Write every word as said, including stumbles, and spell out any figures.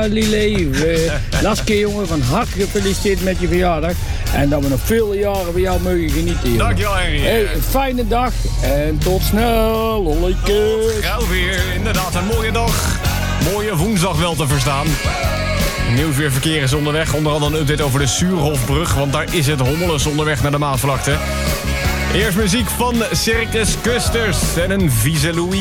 leven. Laske, jongen, van harte gefeliciteerd met je verjaardag. En dat we nog vele jaren bij jou mogen genieten, jongen. Dankjewel, Henry. Hey, een fijne dag en tot snel. Lolleke. Gauw weer, inderdaad, een mooie dag. Mooie woensdag wel te verstaan. Nieuwsweerverkeer is onderweg. Onder andere een update over de Suurhofbrug. Want daar is het hommeles onderweg naar de Maasvlakte. Eerst muziek van Circus Custers en een vieze Louis.